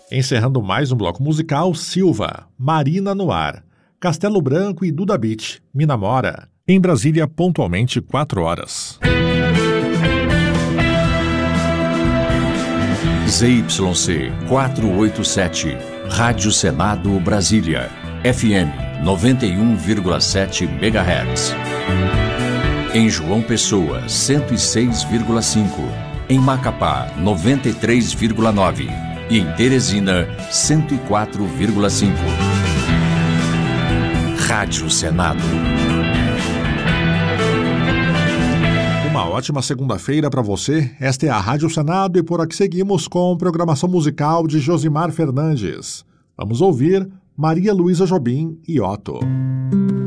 Encerrando mais um bloco musical, Silva, Marina no Ar, Castelo Branco e Duda Beat, Me Namora. Em Brasília, pontualmente 4 horas. ZYC 487, Rádio Senado Brasília, FM 91,7 MHz. Em João Pessoa, 106,5. Em Macapá, 93,9. E em Teresina, 104,5. Rádio Senado. Uma ótima segunda-feira para você. Esta é a Rádio Senado e por aqui seguimos com programação musical de Josimar Fernandes. Vamos ouvir Maria Luísa Jobim e Otto.